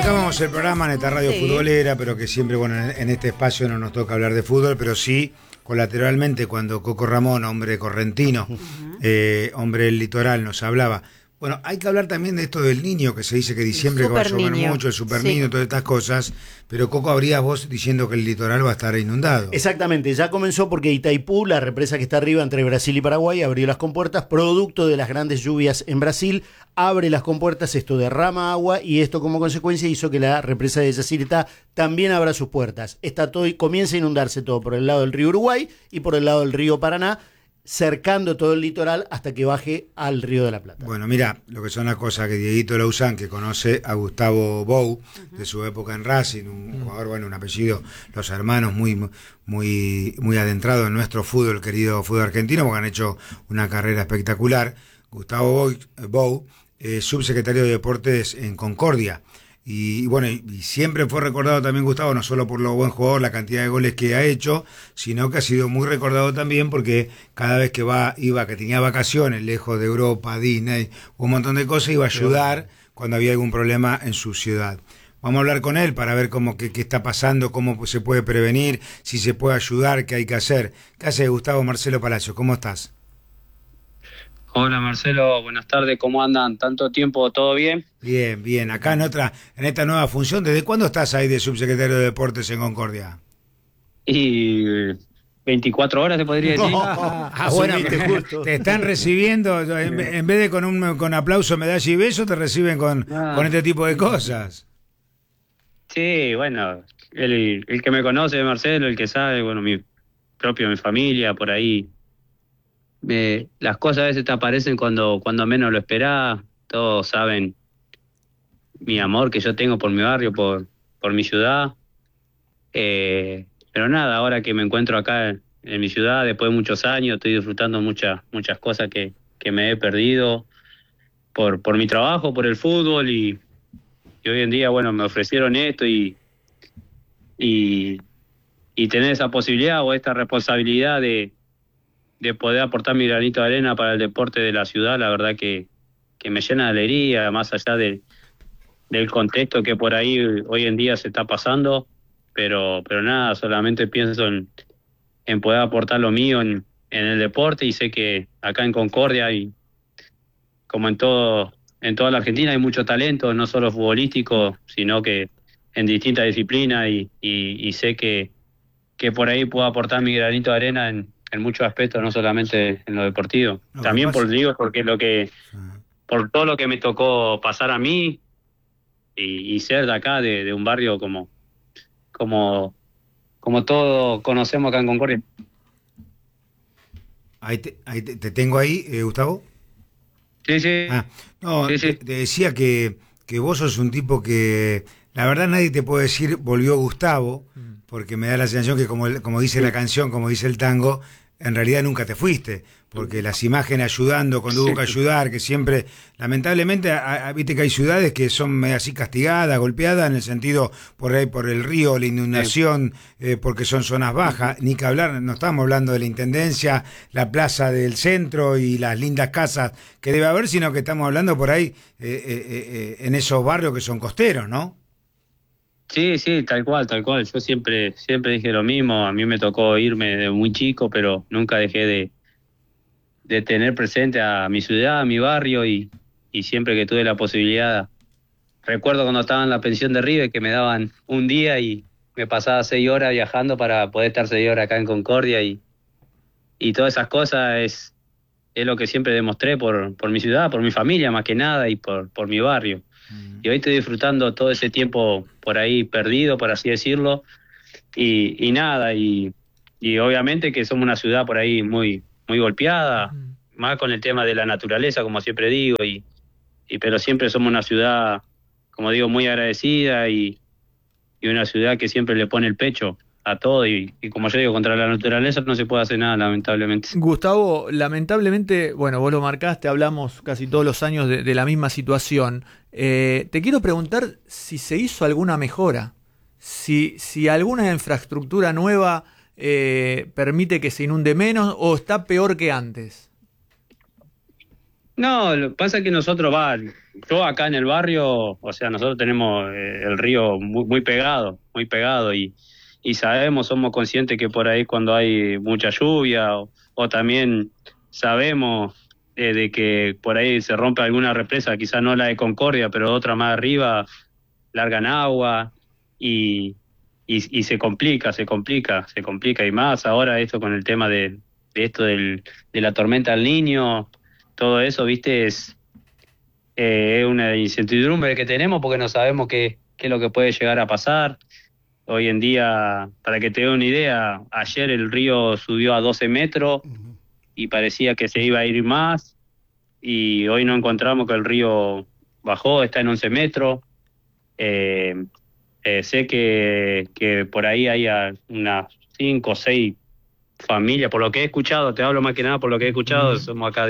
Arrancábamos el programa en esta radio futbolera, pero que siempre, bueno, en este espacio no nos toca hablar de fútbol, pero sí colateralmente cuando Coco Ramón, hombre correntino, hombre del litoral, nos hablaba. Bueno, hay que hablar también de esto del niño, que se dice que diciembre que va a llover mucho, el super niño, todas estas cosas, pero Coco, habrías vos diciendo que el litoral va a estar inundado. Exactamente, ya comenzó porque Itaipú, la represa que está arriba entre Brasil y Paraguay, abrió las compuertas, producto de las grandes lluvias en Brasil, abre las compuertas, esto derrama agua y esto como consecuencia hizo que la represa de Yacyretá también abra sus puertas. Está todo y comienza a inundarse todo por el lado del río Uruguay y por el lado del río Paraná, cercando todo el litoral hasta que baje al Río de la Plata. Bueno, mira, lo que son las cosas que Dieguito Lauzán, que conoce a Gustavo Bou, de su época en Racing, un jugador, bueno, un apellido, los hermanos muy adentrados en nuestro fútbol, querido fútbol argentino, porque han hecho una carrera espectacular. Gustavo Bou, subsecretario de Deportes en Concordia. Y bueno, y siempre fue recordado también Gustavo, no solo por lo buen jugador, la cantidad de goles que ha hecho, sino que ha sido muy recordado también porque cada vez que que tenía vacaciones lejos de Europa, Disney, un montón de cosas, iba a ayudar cuando había algún problema en su ciudad. Vamos a hablar con él para ver qué está pasando, cómo se puede prevenir, si se puede ayudar, qué hay que hacer. ¿Qué hace Gustavo? Marcelo Palacio, ¿cómo estás? Hola Marcelo, buenas tardes, ¿cómo andan? ¿Tanto tiempo? ¿Todo bien? Bien, bien. Acá en esta nueva función, ¿desde cuándo estás ahí de subsecretario de Deportes en Concordia? Y 24 horas, te podría decir. Bueno, te están recibiendo, en vez de con aplauso, medalla y beso, te reciben con este tipo de cosas. Sí, bueno, el que me conoce, Marcelo, el que sabe, bueno, mi familia, por ahí. Las cosas a veces te aparecen cuando menos lo esperás. Todos saben mi amor que yo tengo por mi barrio, por mi ciudad. Pero nada, ahora que me encuentro acá en mi ciudad, después de muchos años, estoy disfrutando muchas cosas que me he perdido por mi trabajo, por el fútbol y hoy en día, bueno, me ofrecieron esto y tener esa posibilidad o esta responsabilidad de poder aportar mi granito de arena para el deporte de la ciudad, la verdad que me llena de alegría, más allá del contexto que por ahí hoy en día se está pasando, pero nada, solamente pienso en poder aportar lo mío en el deporte y sé que acá en Concordia y como en toda la Argentina hay mucho talento, no solo futbolístico, sino que en distintas disciplinas y sé que por ahí puedo aportar mi granito de arena en muchos aspectos, no solamente en lo deportivo. También porque por todo lo que me tocó pasar a mí y ser de acá, de un barrio como todos conocemos acá en Concordia. Te tengo ahí, Gustavo. Sí, sí. Sí. Te decía que vos sos un tipo que, la verdad nadie te puede decir volvió Gustavo, porque me da la sensación que como dice la canción, como dice el tango, en realidad nunca te fuiste, porque las imágenes ayudando, cuando hubo que ayudar, que siempre, lamentablemente, viste que hay ciudades que son así castigadas, golpeadas, en el sentido, por ahí por el río, la inundación, porque son zonas bajas, ni que hablar, no estamos hablando de la Intendencia, la plaza del centro y las lindas casas que debe haber, sino que estamos hablando por ahí en esos barrios que son costeros, ¿no? Sí, tal cual. Yo siempre dije lo mismo. A mí me tocó irme de muy chico, pero nunca dejé de tener presente a mi ciudad, a mi barrio y siempre que tuve la posibilidad. Recuerdo cuando estaba en la pensión de River que me daban un día y me pasaba 6 horas viajando para poder estar 6 horas acá en Concordia y todas esas cosas es lo que siempre demostré por mi ciudad, por mi familia más que nada y por mi barrio. Y hoy estoy disfrutando todo ese tiempo por ahí perdido, por así decirlo, y nada, y obviamente que somos una ciudad por ahí muy golpeada, más con el tema de la naturaleza, como siempre digo, pero siempre somos una ciudad, como digo, muy agradecida y una ciudad que siempre le pone el pecho a todo y como yo digo, contra la naturaleza no se puede hacer nada, lamentablemente. Gustavo, lamentablemente, bueno, vos lo marcaste, hablamos casi todos los años de la misma situación. Te quiero preguntar si se hizo alguna mejora, si alguna infraestructura nueva permite que se inunde menos o está peor que antes. No, lo que pasa es que nosotros yo acá en el barrio, o sea, nosotros tenemos el río muy pegado y sabemos, somos conscientes que por ahí cuando hay mucha lluvia o también sabemos de que por ahí se rompe alguna represa, quizás no la de Concordia, pero otra más arriba, largan agua y se complica y más ahora esto con el tema de esto de la tormenta del Niño, todo eso, viste, es una incertidumbre que tenemos porque no sabemos qué es lo que puede llegar a pasar. Hoy en día, para que te dé una idea, ayer el río subió a 12 metros y parecía que se iba a ir más, y hoy no encontramos que el río bajó, está en 11 metros. Sé que por ahí hay unas 5 o 6 familias, por lo que he escuchado, te hablo más que nada por lo que he escuchado, somos acá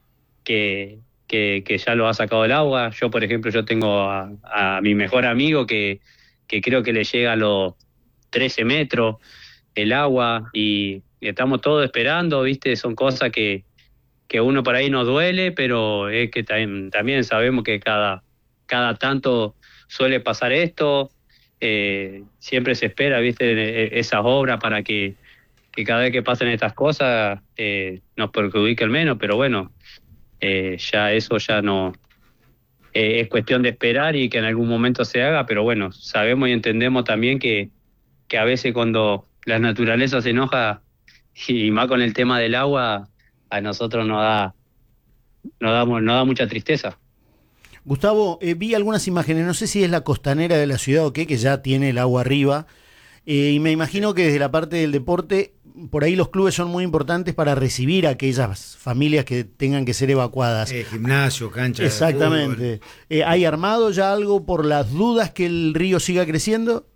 que ya lo ha sacado el agua. Yo, por ejemplo, yo tengo a mi mejor amigo que creo que le llega a los 13 metros el agua y estamos todos esperando, ¿viste? Son cosas que uno por ahí nos duele, pero es que también sabemos que cada tanto suele pasar esto. Siempre se espera, ¿viste? Esas obras para que cada vez que pasen estas cosas nos perjudiquen menos, pero bueno, ya eso ya no es cuestión de esperar y que en algún momento se haga, pero bueno, sabemos y entendemos también que a veces cuando la naturaleza se enoja, y más con el tema del agua, a nosotros nos da mucha tristeza. Gustavo, vi algunas imágenes, no sé si es la costanera de la ciudad o qué, que ya tiene el agua arriba, y me imagino que desde la parte del deporte, por ahí los clubes son muy importantes para recibir a aquellas familias que tengan que ser evacuadas. Gimnasio, cancha. Exactamente. ¿Hay armado ya algo por las dudas que el río siga creciendo?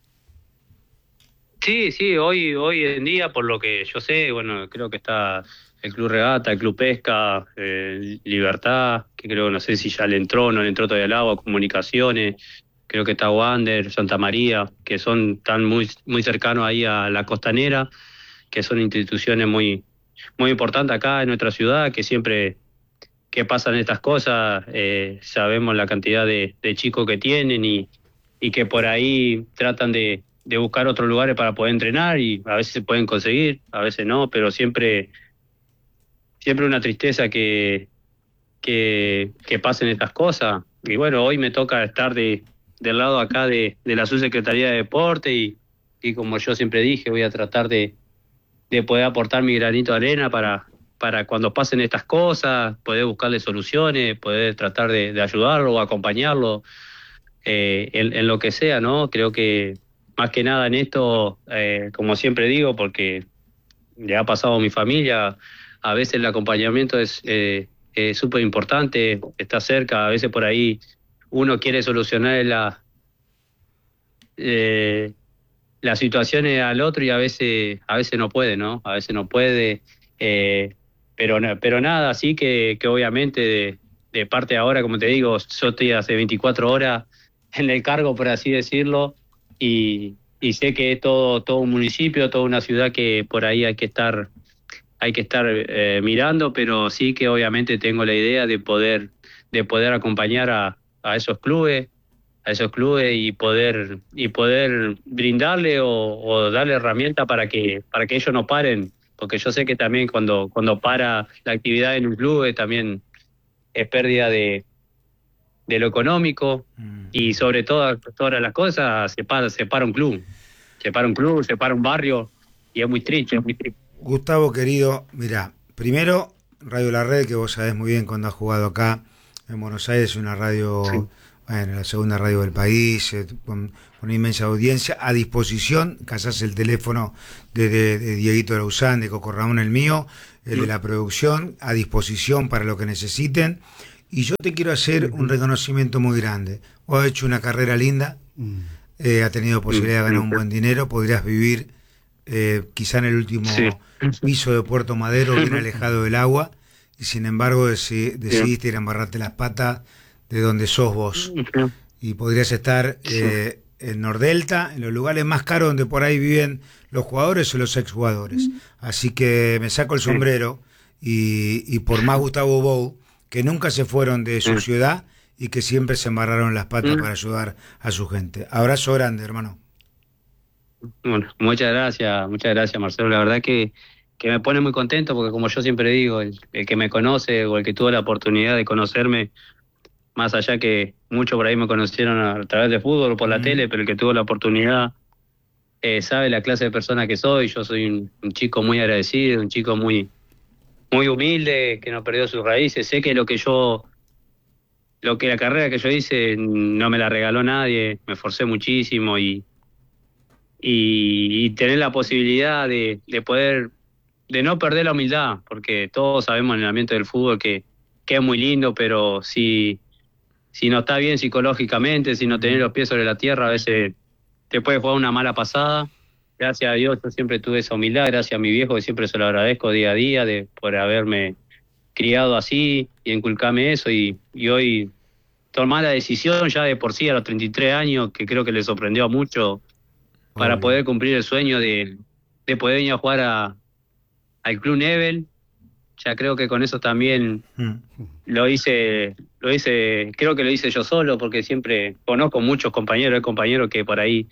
Sí, hoy en día, por lo que yo sé, bueno, creo que está el Club Regata, el Club Pesca, Libertad, que creo, no sé si ya le entró, no le entró todavía el agua, Comunicaciones, creo que está Wander, Santa María, que están muy, muy cercanos ahí a la costanera, que son instituciones muy, muy importantes acá en nuestra ciudad, que siempre que pasan estas cosas, sabemos la cantidad de chicos que tienen y que por ahí tratan de buscar otros lugares para poder entrenar, y a veces se pueden conseguir, a veces no, pero siempre una tristeza que pasen estas cosas. Y bueno, hoy me toca estar del lado acá de la Subsecretaría de Deporte y como yo siempre dije, voy a tratar de poder aportar mi granito de arena para cuando pasen estas cosas, poder buscarle soluciones, poder tratar de ayudarlo o acompañarlo en lo que sea, ¿no? Creo que más que nada en esto, como siempre digo, porque le ha pasado a mi familia, a veces el acompañamiento es súper importante, está cerca, a veces por ahí uno quiere solucionar las situaciones al otro y a veces no puede, ¿no? A veces no puede, pero nada, así que obviamente de parte ahora, como te digo, yo estoy hace 24 horas en el cargo, por así decirlo, y sé que es todo un municipio, toda una ciudad que por ahí hay que estar mirando, pero sí que obviamente tengo la idea de poder acompañar a esos clubes y poder brindarle o darle herramientas para que ellos no paren, porque yo sé que también cuando para la actividad en un club también es pérdida de lo económico, y sobre todas las cosas se para un club, se para un barrio, y es muy triste, Gustavo, querido, mira, primero, Radio La Red, que vos sabés muy bien cuando has jugado acá en Buenos Aires, una radio, sí, bueno, la segunda radio del país, con una inmensa audiencia, a disposición, casás el teléfono de Dieguito Lauzán, de Coco Ramón, el mío, el de la producción, a disposición para lo que necesiten. Y yo te quiero hacer un reconocimiento muy grande. Vos has hecho una carrera linda, has tenido posibilidad de ganar un buen dinero, podrías vivir quizá en el último piso de Puerto Madero, bien alejado del agua, y sin embargo decidiste ir a embarrarte las patas de donde sos vos. Y podrías estar en Nordelta, en los lugares más caros donde por ahí viven los jugadores o los exjugadores. Así que me saco el sombrero y por más Gustavo Bou, que nunca se fueron de su ciudad y que siempre se embarraron las patas para ayudar a su gente. Abrazo grande, hermano. Bueno, muchas gracias, Marcelo. La verdad que me pone muy contento porque, como yo siempre digo, el que me conoce o el que tuvo la oportunidad de conocerme, más allá que muchos por ahí me conocieron a través de fútbol o por la tele, pero el que tuvo la oportunidad sabe la clase de persona que soy. Yo soy un chico muy agradecido, un chico muy humilde, que no perdió sus raíces. Sé que la carrera que yo hice no me la regaló nadie, me esforcé muchísimo y tener la posibilidad de poder, de no perder la humildad, porque todos sabemos en el ambiente del fútbol que es muy lindo, pero si no está bien psicológicamente, si no tenés los pies sobre la tierra, a veces te puede jugar una mala pasada. Gracias a Dios yo siempre tuve esa humildad, gracias a mi viejo, que siempre se lo agradezco día a día por haberme criado así y inculcarme eso, y hoy tomar la decisión ya de por sí a los 33 años, que creo que le sorprendió a muchos, para poder cumplir el sueño de poder venir a jugar al Club Nebel. Ya creo que con eso también lo hice, creo que lo hice yo solo, porque siempre conozco muchos compañeros que por ahí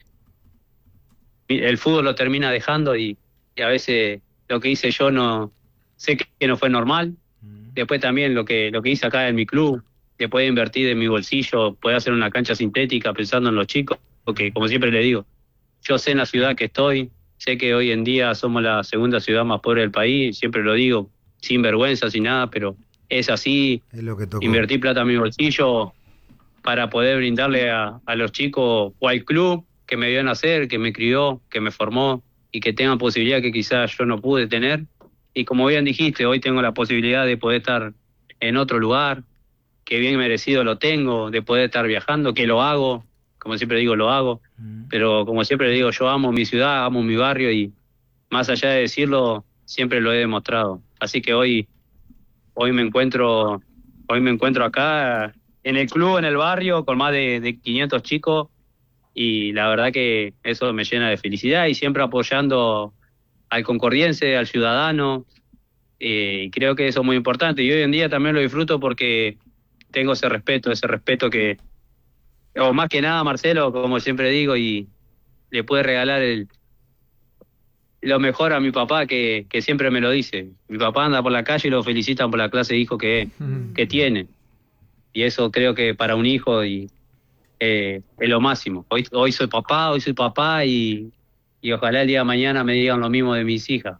el fútbol lo termina dejando y a veces lo que hice yo no sé que no fue normal. Después también lo que hice acá en mi club, que puede invertir de mi bolsillo, puede hacer una cancha sintética pensando en los chicos, porque como siempre le digo, yo sé en la ciudad que estoy, sé que hoy en día somos la segunda ciudad más pobre del país, siempre lo digo, sin vergüenza, sin nada, pero es así. Es lo que tocó. Invertí plata en mi bolsillo para poder brindarle a los chicos o al club que me vio nacer, que me crió, que me formó y que tengan posibilidad que quizás yo no pude tener. Y como bien dijiste, hoy tengo la posibilidad de poder estar en otro lugar, que bien merecido lo tengo, de poder estar viajando, que lo hago, como siempre digo, lo hago, pero como siempre digo, yo amo mi ciudad, amo mi barrio y más allá de decirlo, siempre lo he demostrado. Así que hoy me encuentro acá en el club, en el barrio, con más de 500 chicos, y la verdad que eso me llena de felicidad, y siempre apoyando al concordiense, al ciudadano, y creo que eso es muy importante, y hoy en día también lo disfruto porque tengo ese respeto que, o más que nada, Marcelo, como siempre digo, y le puede regalar lo mejor a mi papá, que siempre me lo dice. Mi papá anda por la calle y lo felicitan por la clase de hijo que tiene. Y eso creo que para un hijo es lo máximo. Hoy soy papá y ojalá el día de mañana me digan lo mismo de mis hijas.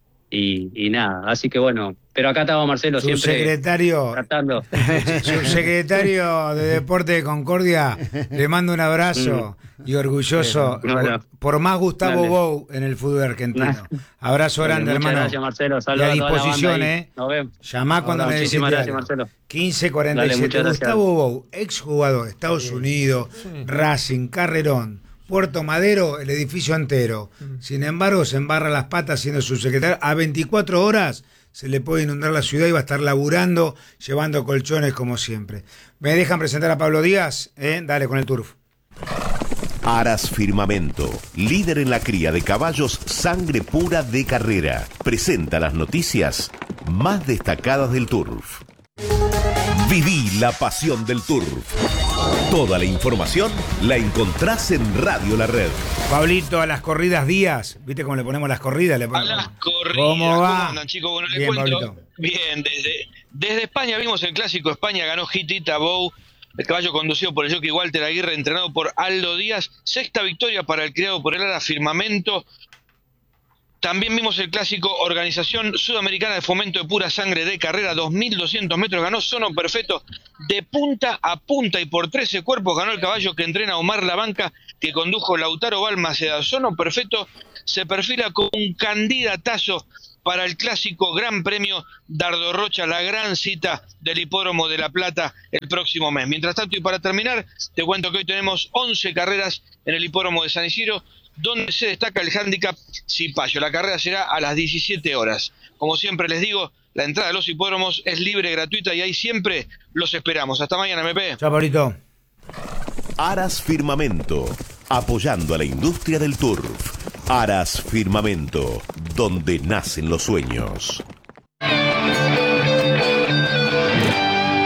Y nada, así que bueno, pero acá estaba Marcelo siempre tratando. Su secretario de Deporte de Concordia, le mando un abrazo y orgulloso por más Gustavo Bou en el fútbol argentino. Abrazo grande, hermano. Gracias, Marcelo. Y a disposición, Nos vemos. Llamá cuando necesites. Muchísimas gracias, Marcelo. 1547. Gustavo Bou, exjugador, Estados Unidos, Racing, Carrerón, Puerto Madero, el edificio entero. Sin embargo, se embarra las patas siendo su secretario. A 24 horas se le puede inundar la ciudad y va a estar laburando, llevando colchones como siempre. ¿Me dejan presentar a Pablo Díaz? Dale, con el turf. Aras Firmamento, líder en la cría de caballos sangre pura de carrera. Presenta las noticias más destacadas del turf. Viví la pasión del turf. Toda la información la encontrás en Radio La Red. Pablito, a las corridas Díaz. ¿Viste cómo le ponemos las corridas? A las corridas. ¿Cómo va? ¿Cómo andan, chicos? Bueno, les Bien, cuento. Pablito. Bien, desde España vimos el clásico. España ganó Hitita Bou, el caballo conducido por el jockey Walter Aguirre, entrenado por Aldo Díaz. Sexta victoria para el criado por el Aras Firmamento. También vimos el clásico Organización Sudamericana de Fomento de Pura Sangre de Carrera, 2.200 metros, ganó Sono Perfecto de punta a punta y por 13 cuerpos ganó el caballo que entrena Omar Labanca, que condujo Lautaro Balmaceda. Sono Perfecto se perfila con un candidatazo para el clásico Gran Premio Dardo Rocha, la gran cita del Hipódromo de La Plata el próximo mes. Mientras tanto, y para terminar, te cuento que hoy tenemos 11 carreras en el Hipódromo de San Isidro, donde se destaca el hándicap Cipayo. La carrera será a las 17 horas. Como siempre les digo, la entrada a los hipódromos es libre, gratuita, y ahí siempre los esperamos. Hasta mañana, MP. Chao, Pablito. Aras Firmamento, apoyando a la industria del turf. Aras Firmamento, donde nacen los sueños.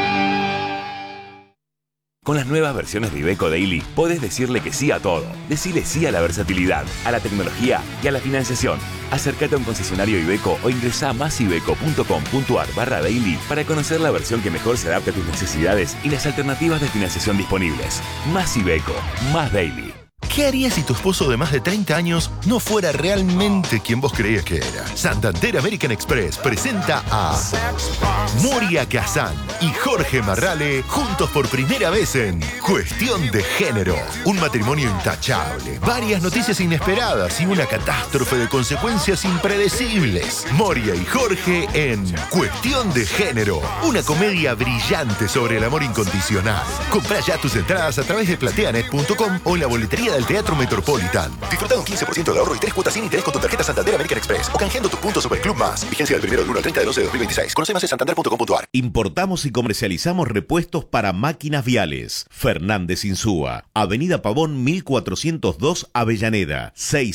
Con las nuevas versiones de Iveco Daily, podés decirle que sí a todo. Decile sí a la versatilidad, a la tecnología y a la financiación. Acércate a un concesionario Iveco o ingresá a masiveco.com.ar/daily para conocer la versión que mejor se adapte a tus necesidades y las alternativas de financiación disponibles. Más Iveco, más Daily. ¿Qué harías si tu esposo de más de 30 años no fuera realmente quien vos creías que era? Santander American Express presenta a Moria Kazan y Jorge Marrale juntos por primera vez en Cuestión de Género. Un matrimonio intachable, varias noticias inesperadas y una catástrofe de consecuencias impredecibles. Moria y Jorge en Cuestión de Género. Una comedia brillante sobre el amor incondicional. Comprá ya tus entradas a través de plateanet.com o en la boletería del Teatro Metropolitan. Disfruta de un 15% de ahorro y 3 cuotas sin interés con tu tarjeta Santander American Express o canjeando tus puntos Superclub Más. Vigencia del 1 del 1 al 30 de 12 de 2026. Conoce más en santander.com.ar. Importamos y comercializamos repuestos para máquinas viales. Fernández Insúa, Avenida Pavón 1402 Avellaneda,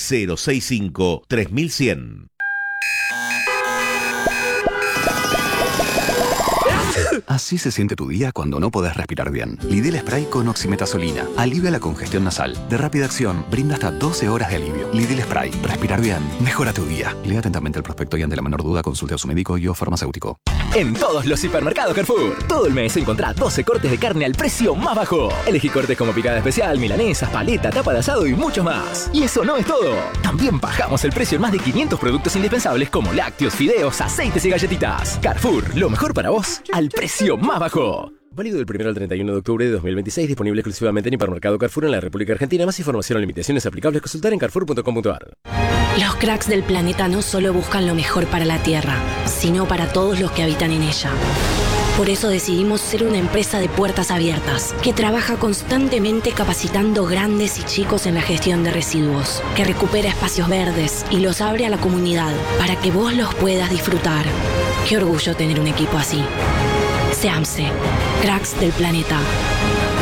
6065-3100. Así se siente tu día cuando no podés respirar bien. Lidl Spray con oximetazolina. Alivia la congestión nasal. De rápida acción, brinda hasta 12 horas de alivio. Lidl Spray. Respirar bien. Mejora tu día. Lea atentamente el prospecto y ante la menor duda consulte a su médico y o farmacéutico. En todos los hipermercados Carrefour, todo el mes encontrá 12 cortes de carne al precio más bajo. Elegí cortes como picada especial, milanesas, paleta, tapa de asado y mucho más. Y eso no es todo. También bajamos el precio en más de 500 productos indispensables como lácteos, fideos, aceites y galletitas. Carrefour, lo mejor para vos al precio más bajo. Válido del 1 al 31 de octubre de 2026. Disponible exclusivamente en Hipermercado Carrefour en la República Argentina. Más información o limitaciones aplicables consultar en carrefour.com.ar. Los cracks del planeta no solo buscan lo mejor para la Tierra, sino para todos los que habitan en ella. Por eso decidimos ser una empresa de puertas abiertas, que trabaja constantemente capacitando grandes y chicos en la gestión de residuos, que recupera espacios verdes y los abre a la comunidad para que vos los puedas disfrutar. Qué orgullo tener un equipo así. SEAMSE, cracks del planeta.